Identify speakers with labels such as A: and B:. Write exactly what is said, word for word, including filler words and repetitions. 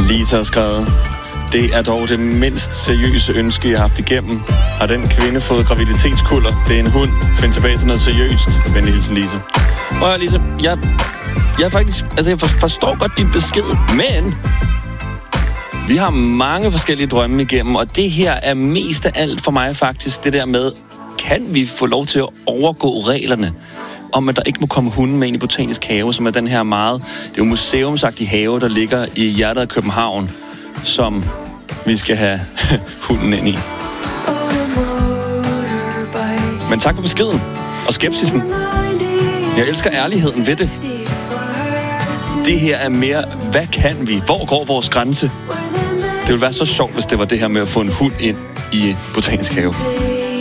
A: Lisa har skrevet: Det er dog det mindst seriøse ønske, jeg har haft igennem. Har den kvinde fået graviditetskuller? Det er en hund. Find tilbage til noget seriøst. Venlig hilsen, Lisa. Prøv at Lisa, jeg, jeg faktisk, altså jeg forstår godt din besked, men vi har mange forskellige drømme igennem, og det her er mest af alt for mig faktisk det der med, kan vi få lov til at overgå reglerne om, at der ikke må komme hunden med ind i Botanisk Have, som er den her meget, det er jo museumsagtige have, der ligger i hjertet af København, som vi skal have hunden ind i. Men tak for beskeden og skepsisen. Jeg elsker ærligheden ved det. Det her er mere, hvad kan vi? Hvor går vores grænse? Det ville være så sjovt, hvis det var det her med at få en hund ind i Botanisk Have.